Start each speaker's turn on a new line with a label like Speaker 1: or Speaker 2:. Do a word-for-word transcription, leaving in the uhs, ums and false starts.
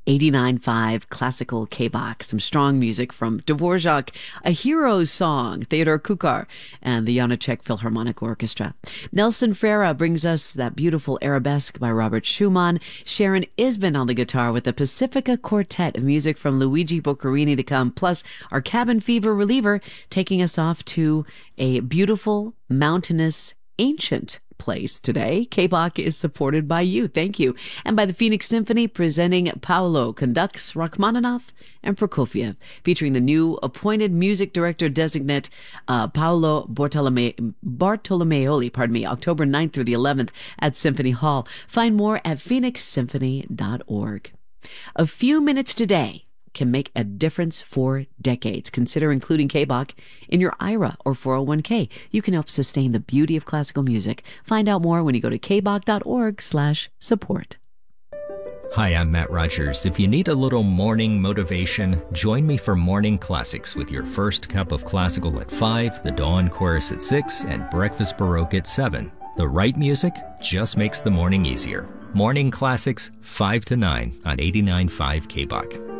Speaker 1: eighty-nine point five Classical K-Bach, some strong music from Dvorak, A Hero's Song, Theodor Kukar, and the Janáček Philharmonic Orchestra. Nelson Frera brings us that beautiful arabesque by Robert Schumann. Sharon Isbin on the guitar with the Pacifica Quartet of music from Luigi Boccherini to come, plus our cabin fever reliever taking us off to a beautiful, mountainous, ancient place today. K-Bach is supported by you. Thank you. And by the Phoenix Symphony presenting Paolo conducts Rachmaninoff and Prokofiev, featuring the new appointed music director designate uh, Paolo Bartolome- Bartolomeoli, pardon me, October ninth through the eleventh at Symphony Hall. Find more at phoenix symphony dot org. A few minutes today can make a difference for decades. Consider including K-Bach in your I R A or four oh one k. You can help sustain the beauty of classical music. Find out more when you go to kbach.org slash support.
Speaker 2: Hi, I'm Matt Rogers. If you need a little morning motivation, join me for Morning Classics with your first cup of classical at five, the Dawn Chorus at six, and Breakfast Baroque at seven. The right music just makes the morning easier. Morning Classics, five to nine on eighty-nine point five K-Bach.